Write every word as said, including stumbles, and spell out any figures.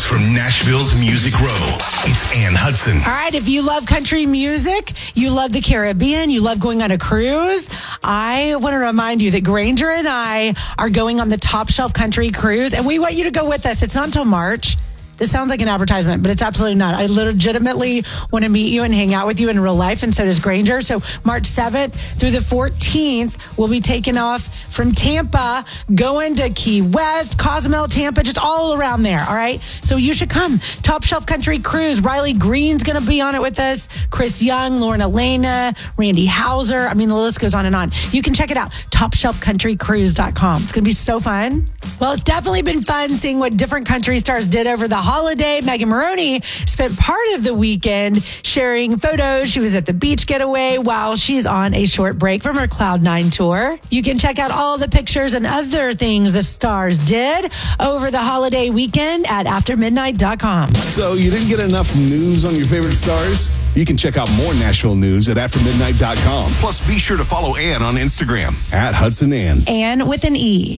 from Nashville's Music Row. It's Ann Hudson. All right, if you love country music, you love the Caribbean, you love going on a cruise, I want to remind you that Granger and I are going on the Top Shelf Country Cruise, and we want you to go with us. It's not until March. This sounds like an advertisement, but it's absolutely not. I legitimately want to meet you and hang out with you in real life, and so does Granger. So March seventh through the fourteenth, we'll be taking off from Tampa, going to Key West, Cozumel, Tampa, just all around there, all right? So you should come. Top Shelf Country Cruise. Riley Green's going to be on it with us. Chris Young, Lauren Elena, Randy Hauser. I mean, the list goes on and on. You can check it out, top shelf country cruise dot com. It's going to be so fun. Well, it's definitely been fun seeing what different country stars did over the holiday. Megan Maroney spent part of the weekend sharing photos. She was at the beach getaway while she's on a short break from her Cloud Nine tour. You can check out all the pictures and other things the stars did over the holiday weekend at after midnight dot com. So you didn't get enough news on your favorite stars? You can check out more Nashville news at after midnight dot com. Plus, be sure to follow Ann on Instagram. At Hudson Ann. And with an E.